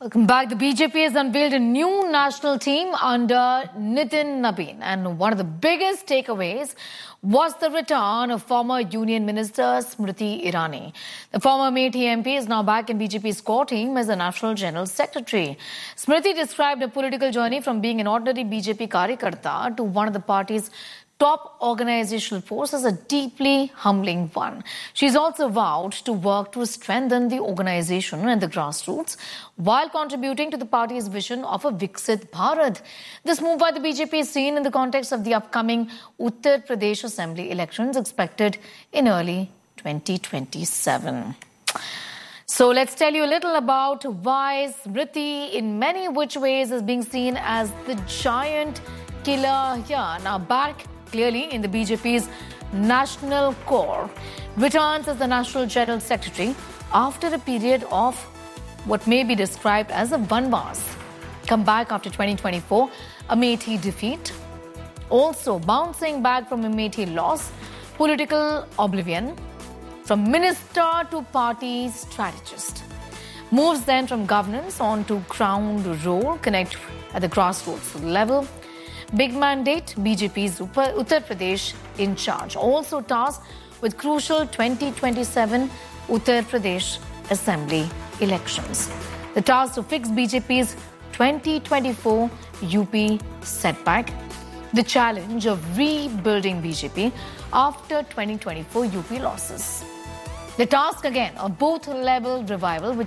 Welcome back. The BJP has unveiled a new national team under Nitin Nabin. And one of the biggest takeaways was the return of former Union Minister Smriti Irani. The former Amethi MP is now back in BJP's core team as the National General Secretary. Smriti described her political journey from being an ordinary BJP Karyakarta to one of the party's top organizational force as a deeply humbling one. She's also vowed to work to strengthen the organization and the grassroots while contributing to the party's vision of a Viksit Bharat. This move by the BJP is seen in the context of the upcoming Uttar Pradesh Assembly elections expected in early 2027. So let's tell you a little about why Smriti in many which ways is being seen as the giant killer here. Now back clearly in the BJP's national core, returns as the National General Secretary after a period of what may be described as a vanvas. Come back after 2024 Amethi defeat, also bouncing back from Amethi loss, political oblivion, from minister to party strategist. Moves then from governance on to ground role, connect at the grassroots level. Big mandate, BJP's Uttar Pradesh in charge. Also tasked with crucial 2027 Uttar Pradesh Assembly elections. The task to fix BJP's 2024 UP setback. The challenge of rebuilding BJP after 2024 UP losses. The task again of booth-level revival, which